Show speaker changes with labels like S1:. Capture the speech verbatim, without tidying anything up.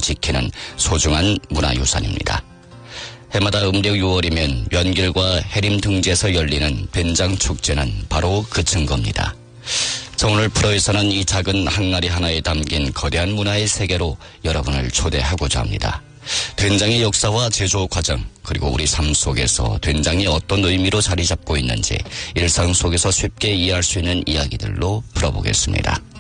S1: 지키는 소중한 문화유산입니다. 해마다 음력 유월이면 연길과 해림 등지에서 열리는 된장축제는 바로 그 증거입니다. 자, 오늘 프로에서는 이 작은 항아리 하나에 담긴 거대한 문화의 세계로 여러분을 초대하고자 합니다. 된장의 역사와 제조 과정, 그리고 우리 삶 속에서 된장이 어떤 의미로 자리 잡고 있는지 일상 속에서 쉽게 이해할 수 있는 이야기들로 풀어보겠습니다.